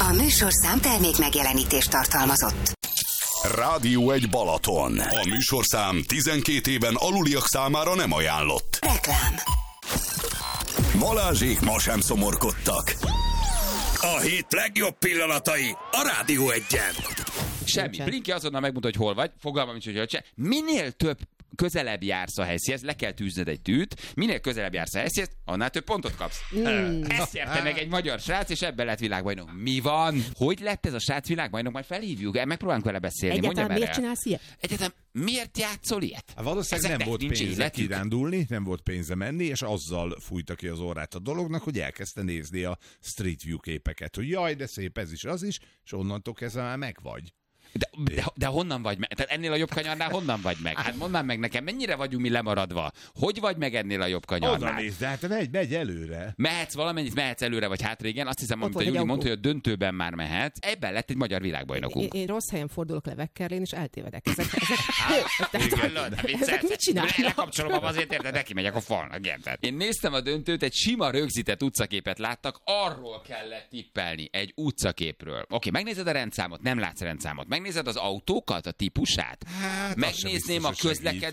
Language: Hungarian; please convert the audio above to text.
A műsorszám termék megjelenítést tartalmazott. Rádió 1 Balaton. A műsorszám 12 éven aluliak számára nem ajánlott. Reklám. Balázsék ma sem szomorkodtak. A hét legjobb pillanatai a Rádió 1-en. Semmi. Blinky azonnal megmondta, hogy hol vagy. Fogalmam nincs, hogy minél több közelebb jársz a helyszínhez, le kell tűzned egy tűt, minél közelebb jársz a helyszínhez, annál több pontot kapsz. Ezt érte meg egy magyar srác, és ebben lett világbajnok. Mi van? Hogy lett ez a srác világbajnok? Majd felhívjuk, megpróbálunk vele beszélni. Egyáltalán miért csinálsz ilyet? Egyáltalán miért játszol ilyet? Valószínűleg nem volt pénze kirándulni, nem volt pénze menni, és azzal fújta ki az orrát a dolognak, hogy elkezdte nézni a Street View képeket, hogy jaj, de szép ez is, az is, és onnantól kezdve már megvagy. De honnan vagy meg? Tehát ennél a jobb kanyarnál honnan vagy meg? Hát mondd már meg nekem, mennyire vagyunk mi lemaradva? Hogy vagy meg ennél a jobb kanyarnál? Oda nézd, de hát megy előre. Mehetsz valamennyit, mehetsz előre vagy hátra, igen. Azt hiszem, amit a Júli mondta, hogy a döntőben már mehet. Ebben lett egy magyar világbajnokunk. Én rossz helyen fordulok le Vekkerlén, és eltévedek. Ezek mit csinálnak? Lekapcsolom azért, érted, neki megyek a falnak, érted? Én néztem a döntőt, egy sima rögzített utcaképet láttak, arról kellett tippelni, egy utcaképről. Oké, megnézed a rendszámot, nem látsz rendszámot. Megnézed az autókat, a típusát? Hát, megnézném a